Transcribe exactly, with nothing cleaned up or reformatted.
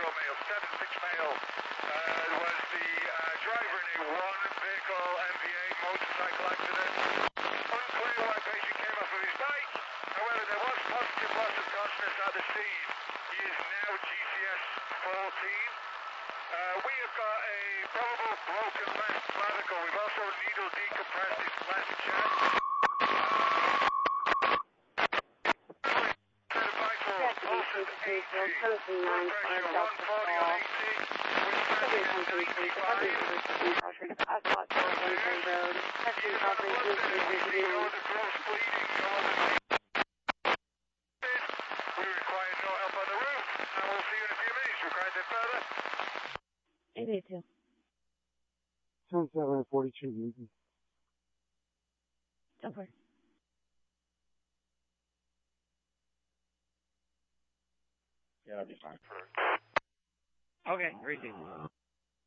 zero male, seven six male, uh, was the uh, driver in a one-vehicle M V A motorcycle accident. Unclear why patient came off of his bike. However, there was positive loss of consciousness at the scene. He is now G C S fourteen. Uh, we have got a probable broken left clavicle. We've also needle decompressed his left chest. eight eight two. seven seven forty-two, Newton. Over. Yeah, that'll be fine. Okay, racing.